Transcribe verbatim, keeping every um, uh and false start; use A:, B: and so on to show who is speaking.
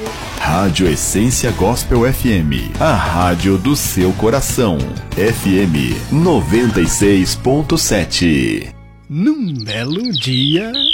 A: Rádio Essência Gospel F M, a rádio do seu coração. F M noventa e seis ponto sete.
B: Num belo dia...